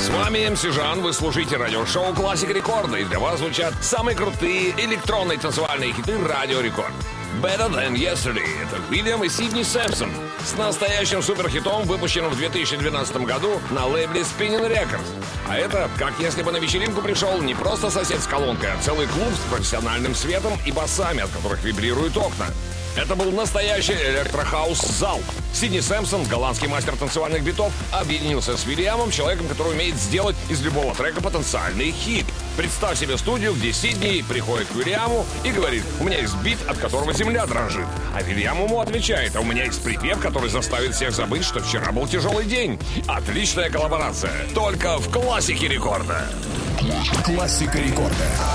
С вами МС Жан, вы слушаете радиошоу «Классика Рекорда», и для вас звучат самые крутые электронные танцевальные хиты Радио Рекорд. Better Than Yesterday — это Уильям и Сидни Сэмпсон с настоящим суперхитом, выпущенным в 2012 году на лейбле Spinning Records. А это как если бы на вечеринку пришел не просто сосед с колонкой, а целый клуб с профессиональным светом и басами, от которых вибрируют окна. Это был настоящий электрохаус-зал. Сидни Сэмпсон, голландский мастер танцевальных битов, объединился с Уильямом, человеком, который умеет сделать из любого трека потенциальный хит. Представь себе студию, где Сидни приходит к Уильяму и говорит: «У меня есть бит, от которого земля дрожит». А Уильям ему отвечает: «А у меня есть припев, который заставит всех забыть, что вчера был тяжелый день». Отличная коллаборация. Только в «Классике Рекорда». Классика Рекорда.